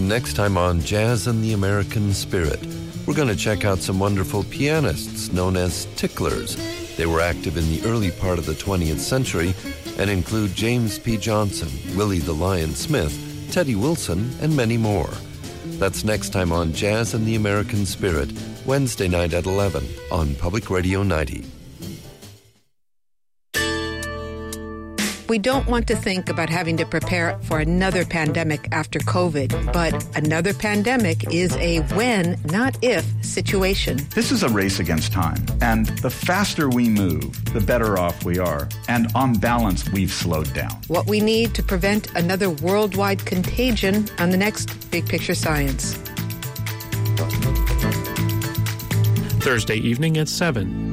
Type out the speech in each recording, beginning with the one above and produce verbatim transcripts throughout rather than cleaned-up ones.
Next time on Jazz and the American Spirit, we're going to check out some wonderful pianists known as ticklers. They were active in the early part of the twentieth century and include James P. Johnson, Willie the Lion Smith, Teddy Wilson, and many more. That's next time on Jazz and the American Spirit, Wednesday night at eleven on Public Radio ninety. We don't want to think about having to prepare for another pandemic after COVID, but another pandemic is a when, not if, situation. This is a race against time, and the faster we move, the better off we are. And on balance, we've slowed down. What we need to prevent another worldwide contagion on the next Big Picture Science. Thursday evening at seven.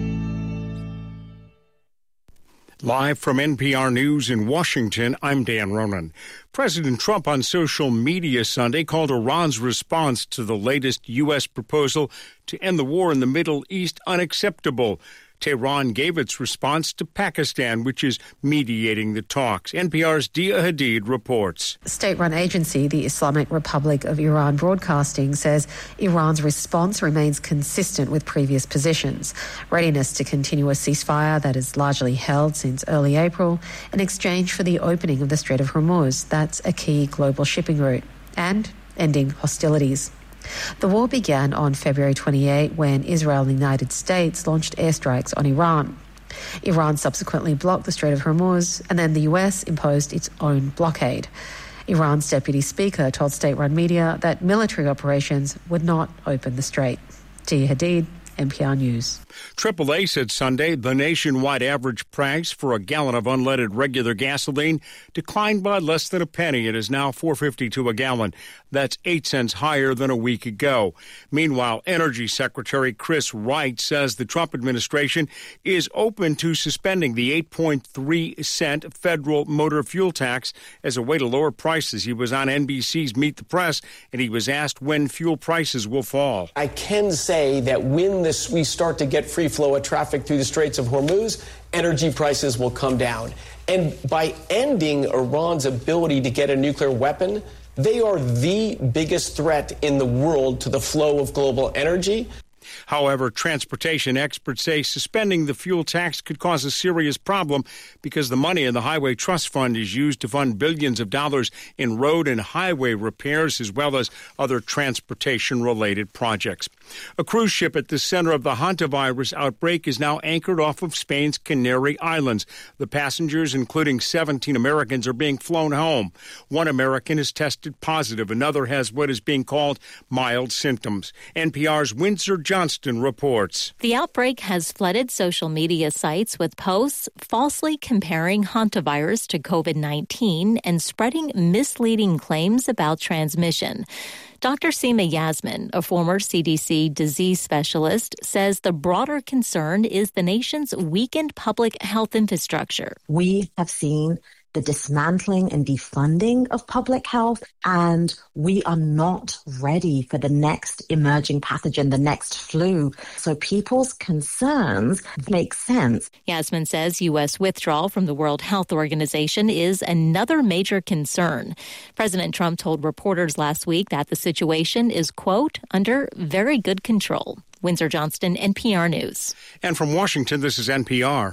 Live from N P R News in Washington, I'm Dan Ronan. President Trump on social media Sunday called Iran's response to the latest U S proposal to end the war in the Middle East unacceptable. Tehran gave its response to Pakistan, which is mediating the talks. N P R's Dia Hadid reports. State-run agency, the Islamic Republic of Iran Broadcasting, says Iran's response remains consistent with previous positions. Readiness to continue a ceasefire that is largely held since early April in exchange for the opening of the Strait of Hormuz. That's a key global shipping route. And ending hostilities. The war began on February twenty-eighth when Israel and the United States launched airstrikes on Iran. Iran subsequently blocked the Strait of Hormuz, and then the U S imposed its own blockade. Iran's deputy speaker told state-run media that military operations would not open the strait. Tia Hadid, N P R News. triple A said Sunday the nationwide average price for a gallon of unleaded regular gasoline declined by less than a penny. It is now four dollars and fifty-two cents a gallon. That's eight cents higher than a week ago. Meanwhile, Energy Secretary Chris Wright says the Trump administration is open to suspending the eight point three cent federal motor fuel tax as a way to lower prices. He was on N B C's Meet the Press, and he was asked when fuel prices will fall. I can say that when this we start to get free flow of traffic through the Straits of Hormuz, energy prices will come down. And by ending Iran's ability to get a nuclear weapon, they are the biggest threat in the world to the flow of global energy. However, transportation experts say suspending the fuel tax could cause a serious problem because the money in the Highway Trust Fund is used to fund billions of dollars in road and highway repairs as well as other transportation-related projects. A cruise ship at the center of the hantavirus outbreak is now anchored off of Spain's Canary Islands. The passengers, including seventeen Americans, are being flown home. One American is tested positive. Another has what is being called mild symptoms. N P R's Windsor Johnston reports. The outbreak has flooded social media sites with posts falsely comparing hantavirus to COVID nineteen and spreading misleading claims about transmission. Doctor Seema Yasmin, a former C D C disease specialist, says the broader concern is the nation's weakened public health infrastructure. We have seen the dismantling and defunding of public health, and we are not ready for the next emerging pathogen, the next flu. So people's concerns make sense. Yasmin says U S withdrawal from the World Health Organization is another major concern. President Trump told reporters last week that the situation is, quote, under very good control. Windsor Johnston, N P R News. And from Washington, this is N P R.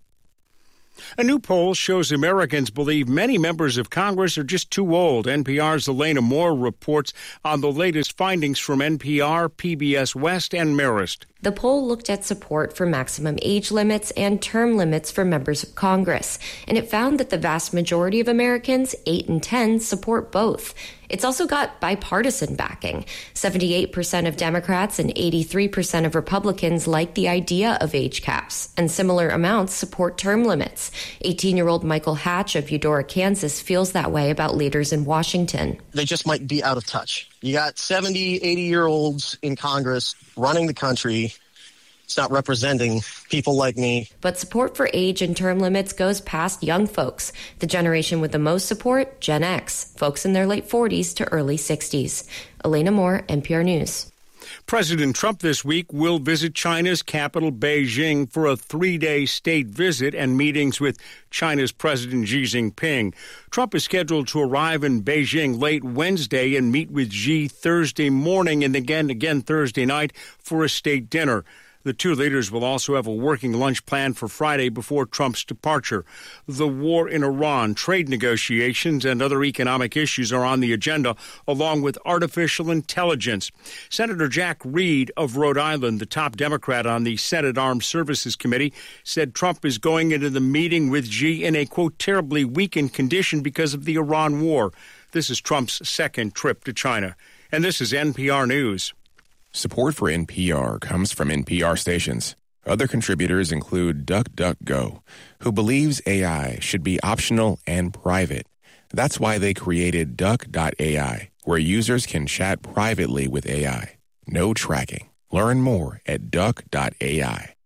A new poll shows Americans believe many members of Congress are just too old. N P R's Elena Moore reports on the latest findings from N P R, P B S West, and Marist. The poll looked at support for maximum age limits and term limits for members of Congress, and it found that the vast majority of Americans, eight in ten, support both. It's also got bipartisan backing. seventy-eight percent of Democrats and eighty-three percent of Republicans like the idea of age caps, and similar amounts support term limits. eighteen-year-old Michael Hatch of Eudora, Kansas feels that way about leaders in Washington. They just might be out of touch. You got seventy, eighty-year-olds in Congress running the country. It's not representing people like me. But support for age and term limits goes past young folks. The generation with the most support, Gen X, folks in their late forties to early sixties. Elena Moore, N P R News. President Trump this week will visit China's capital, Beijing, for a three-day state visit and meetings with China's President Xi Jinping. Trump is scheduled to arrive in Beijing late Wednesday and meet with Xi Thursday morning and again, again Thursday night for a state dinner. The two leaders will also have a working lunch planned for Friday before Trump's departure. The war in Iran, trade negotiations, and other economic issues are on the agenda, along with artificial intelligence. Senator Jack Reed of Rhode Island, the top Democrat on the Senate Armed Services Committee, said Trump is going into the meeting with Xi in a, quote, terribly weakened condition because of the Iran war. This is Trump's second trip to China. And this is N P R News. Support for N P R comes from N P R stations. Other contributors include DuckDuckGo, who believes A I should be optional and private. That's why they created Duck dot A I, where users can chat privately with A I. No tracking. Learn more at Duck dot A I.